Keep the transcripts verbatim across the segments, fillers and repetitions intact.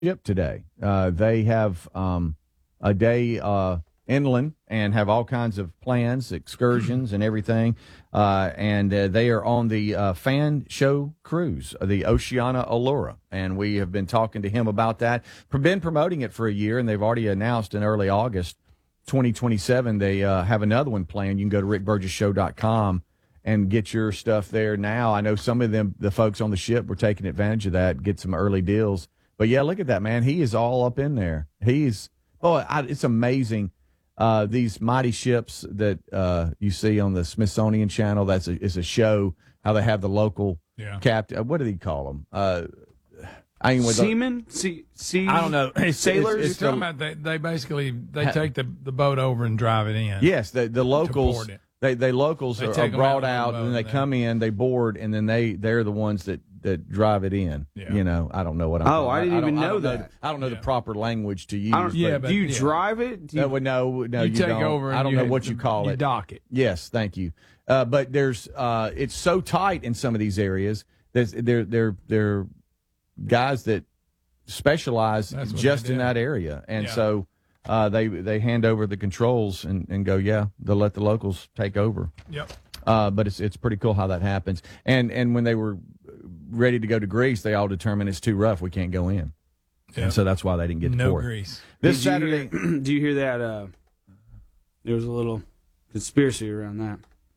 ship today. Uh, they have um, a day uh, inland and have all kinds of plans, excursions, and everything. Uh, and uh, they are on the uh, fan show cruise, uh, the Oceana Allura. And we have been talking to him about that. We've been promoting it for a year, and they've already announced in early August twenty twenty-seven they uh, have another one planned. You can go to rick burgess show dot com and get your stuff there now. I know some of them, the folks on the ship, were taking advantage of that, get some early deals. But, yeah, look at that, man. He is all up in there. He's, oh, I, it's amazing. Uh, these mighty ships that uh, you see on the Smithsonian Channel, that's a, is a show, how they have the local yeah. captain. What do they call them? Uh, I mean, Seamen? Sea, sea, I don't know. It's, sailors? It's, You're it's talking the, about they, they basically they take the, the boat over and drive it in. Yes, the, the locals. They, they locals they are, are brought out, and they come in, they board, and then they they're the ones that, that drive it in. Yeah. You know, I don't know what I'm. Oh, I didn't I even know I that. Know, I don't know yeah. the proper language to use. I don't, yeah, but but, do you yeah. drive it? Do you, no, no, no. You, You, take don't. over. And I don't you know hit what the, you call you it. dock it. Yes, thank you. Uh, but there's uh, it's so tight in some of these areas. There's they're they're they're guys that specialize just in that area, and yeah. so uh, they they hand over the controls and, and go, yeah, they'll let the locals take over. Yep. Uh, but it's it's pretty cool how that happens. And and when they were ready to go to Greece, they all determined it's too rough. We can't go in. Yep. And so that's why they didn't get to no port. Greece. This Did Saturday. You hear, do you hear that? Uh, there was a little conspiracy around that.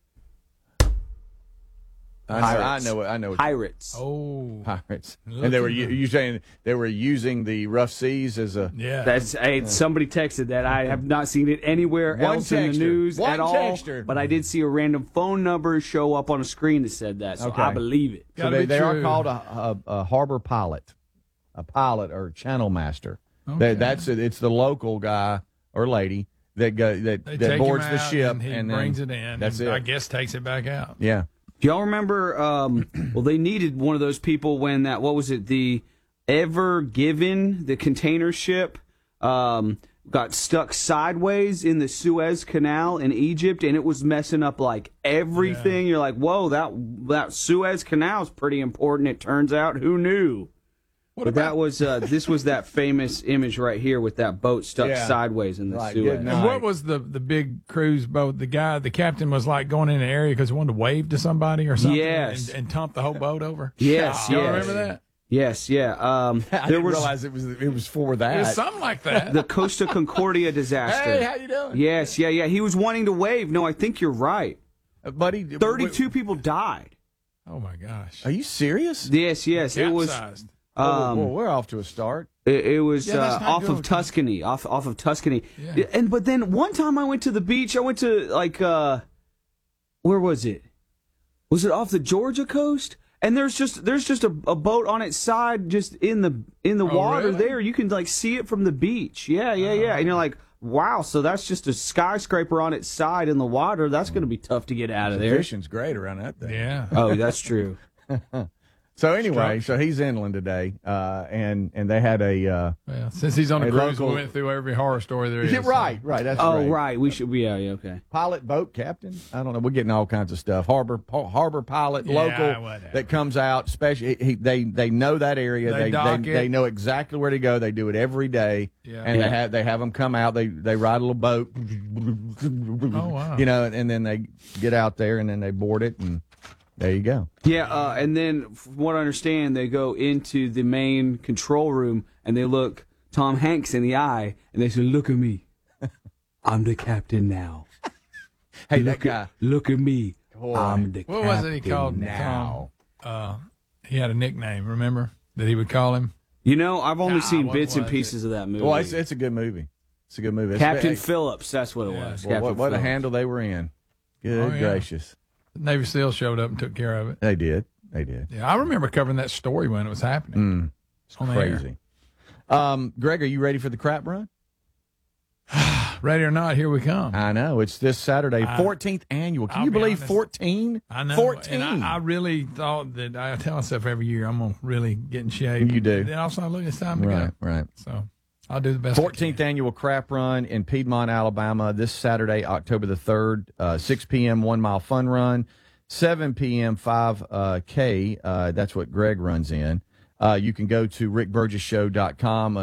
I know, I know it. I know it. Pirates. Oh, Pirates. Look And they were at you, them. you saying they were using the rough seas as a yeah. That's hey, somebody texted that. I have not seen it anywhere One else in texter. the news One at all. texter. But I did see a random phone number show up on a screen that said that, so Okay. I believe it. so Gotta they, be they are true. called a, a, a harbor pilot, a pilot or channel master. Okay. That, that's it. It's the local guy or lady that go that, They that take boards him the out ship and he and brings then, it in. That's and it. I guess takes it back out. Yeah. Do y'all remember? Um, well, they needed one of those people when that what was it? The Ever Given, the container ship, um, got stuck sideways in the Suez Canal in Egypt, and it was messing up like everything. Yeah. You're like, whoa, that that Suez Canal is pretty important. It turns out, who knew? What But about that was uh, this was that famous image right here with that boat stuck Yeah. sideways in the Right, Suez. good and what was the, the big cruise boat? The guy, the captain was like going in an area because he wanted to wave to somebody or something Yes. and, and dump the whole boat over? Yes, Y'all yes. remember that? Yes, yeah. Um, I there didn't was realize it was it was for It that. was something like that. the Costa Concordia disaster. Hey, how you doing? Yes, yeah, yeah. He was wanting to wave. No, I think you're right. Uh, buddy. thirty-two people died. oh, my gosh. Are you serious? Yes, yes. It was. Capsized. Oh, well, Um, we're off to a start. it, it was Yeah, that's uh, not off good. of Tuscany. Off off of Tuscany. Yeah. And but then one time I went to the beach. I went to like uh, where was it? Was it off the Georgia coast? And there's just there's just a, a boat on its side, just in the in the Oh, water really? there. You can like see it from the beach. Yeah, yeah, yeah. And you're like, wow. So that's just a skyscraper on its side in the water. That's going to be tough to get out of The there. fishing's great around that thing. Yeah. Oh, that's true. So anyway, so he's inland today, uh, and and they had a uh, Well, since he's on a A cruise, local- we went through every horror story there is. yeah, so- right, right. That's Oh, right. right. We should. Yeah, yeah. Okay. Pilot, boat captain. I don't know. We're getting all kinds of stuff. Harbor harbor pilot, Yeah, local whatever. that comes out. Special. He, they they know that area. They They they, dock they, it. know exactly where to go. They do it every day. Yeah. And Yeah. they have they have them come out. They they ride a little boat. Oh, wow. You know, and, and then they get out there and then they board it and there you go. Yeah, uh, and then from what I understand, they go into the main control room and they look Tom Hanks in the eye and they say, "Look at me, I'm the captain now. Hey, look that guy. At, look at me, Boy. I'm the What captain was it he called now." Tom? Uh, he had a nickname, remember? That he would call him? You know, I've only Nah, seen what bits and was pieces of that movie. Well, it's, it's a good movie. It's a good movie. It's- Captain hey, Phillips, that's what it Yeah. was. well, Captain what, what a Phillips. handle they were in. Good Oh, yeah. gracious. Navy SEAL showed up and took care of it. They did. They did. Yeah, I remember covering that story when it was happening. Mm, it's On the air. crazy. Um, Greg, are you ready for the crap run? Ready or not, here we come. I know. It's this Saturday, I- fourteenth annual. Can I'll you be believe honest. fourteen? I know. fourteen. And I, I really thought that I tell myself every year I'm going to really get in shape. You do. Then also, look, it's time to right, go. right. So I'll do the best. fourteenth annual crap run in Piedmont, Alabama, this Saturday, October the third, uh, six p.m. one mile fun run, seven p.m. five K. Uh, that's what Greg runs in. uh, you can go to rick burgess show dot com.